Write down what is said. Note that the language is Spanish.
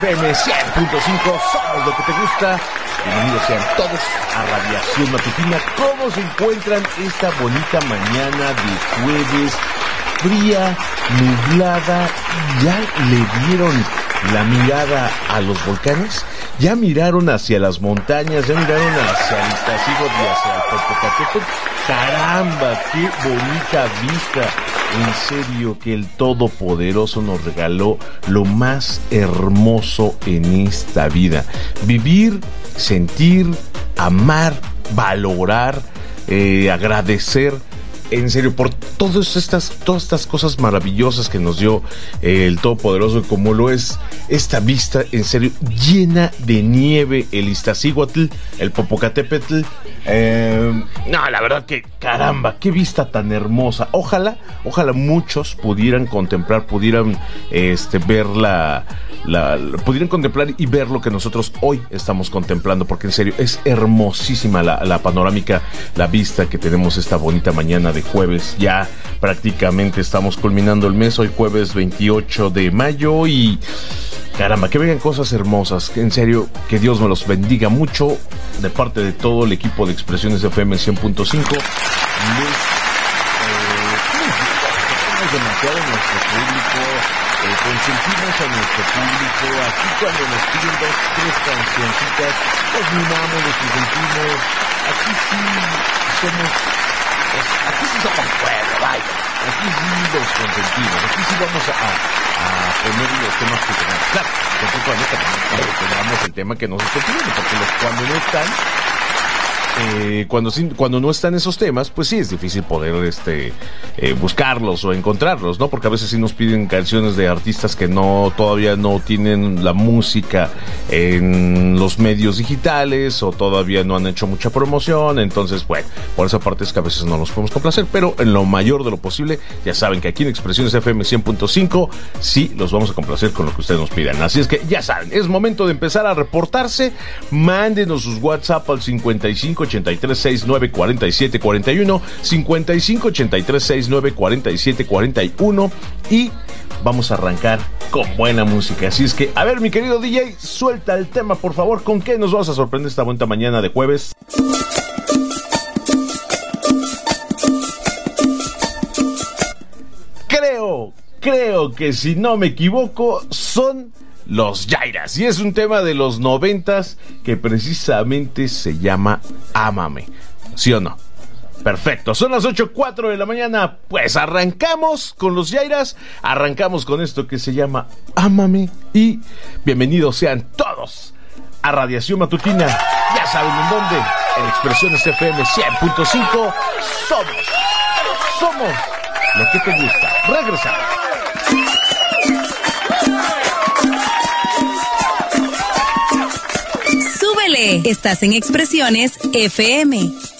FM 100.5, somos lo que te gusta. Bienvenidos sean todos a Radiación Matutina. ¿Cómo se encuentran esta bonita mañana de jueves? Fría, nublada. ¿Ya le dieron la mirada a los volcanes? ¿Ya miraron hacia las montañas? ¿Ya miraron hacia el Iztaccíhuatl y hacia el Popocatépetl? ¡Caramba! ¡Qué bonita vista! En serio que el Todopoderoso nos regaló lo más hermoso en esta vida. Vivir, sentir, amar, valorar, agradecer. En serio, por todas estas cosas maravillosas que nos dio el Todopoderoso, como lo es esta vista, en serio, llena de nieve, el Iztaccíhuatl, el Popocatépetl. No, la verdad que, caramba, qué vista tan hermosa. Ojalá muchos pudieran contemplar, pudieran ver pudieran contemplar y ver lo que nosotros hoy estamos contemplando, porque en serio es hermosísima la panorámica, la vista que tenemos esta bonita mañana de jueves. Ya prácticamente estamos culminando el mes, hoy jueves 28 de mayo y caramba, que vengan cosas hermosas. En serio, que Dios me los bendiga mucho de parte de todo el equipo de Expresiones FM 100.5. Demasiado a nuestro público, consentimos a nuestro público. Aquí cuando nos piden 2, 3 cancioncitas, los mimamos, los consentimos. Aquí sí somos pueblo, vaya. Aquí sí los consentimos, aquí sí vamos a poner los temas que tenemos. Claro, nosotros tengamos el tema que nos esté pidiendo, porque cuando no están, cuando no están esos temas, pues sí es difícil poder buscarlos o encontrarlos, ¿no? Porque a veces sí nos piden canciones de artistas que todavía no tienen la música en los medios digitales o todavía no han hecho mucha promoción. Entonces, bueno, por esa parte es que a veces no los podemos complacer, pero en lo mayor de lo posible, ya saben que aquí en Expresiones FM 100.5 sí los vamos a complacer con lo que ustedes nos pidan. Así es que ya saben, es momento de empezar a reportarse. Mándenos sus WhatsApp al 55 83 69 47 41, 55 83 69 47 41 y vamos a arrancar con buena música. Así es que, a ver, mi querido DJ, suelta el tema, por favor. ¿Con qué nos vas a sorprender esta bonita mañana de jueves? Creo que si no me equivoco son Los Yairas, y es un tema de los 90s que precisamente se llama Ámame, ¿sí o no? Perfecto, son las 8:04 de la mañana, pues arrancamos con Los Yairas, arrancamos con esto que se llama Ámame, y bienvenidos sean todos a Radiación Matutina, ya saben en dónde, en Expresiones FM 100.5, somos lo que te gusta. Regresamos. Súbele, estás en Expresiones FM.